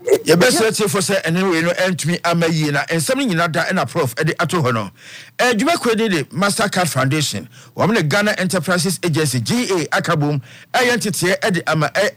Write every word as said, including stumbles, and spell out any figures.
Your best let's for say and anyway no end to me amayina and something in that and a prof at the atohono. And you accredited Mastercard Foundation, woman Ghana Enterprises Agency G A Akabum, I entity at the ama